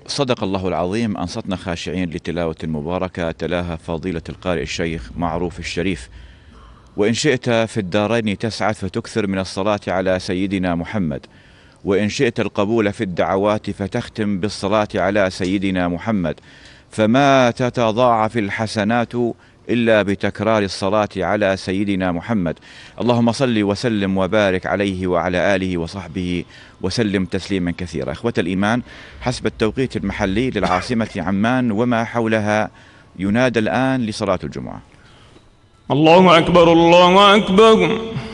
صدق الله العظيم. أنصتنا خاشعين لتلاوة مباركة تلاها فضيلة القارئ الشيخ معروف الشريف. وإن شئت في الدارين تسعد فتكثر من الصلاة على سيدنا محمد، وإن شئت القبول في الدعوات فتختم بالصلاة على سيدنا محمد، فما تتضاعف الحسنات إلا بتكرار الصلاة على سيدنا محمد. اللهم صل وسلم وبارك عليه وعلى آله وصحبه وسلم تسليما كثيرا. إخوة الإيمان، حسب التوقيت المحلي للعاصمة عمان وما حولها ينادى الآن لصلاة الجمعة. الله أكبر الله أكبر.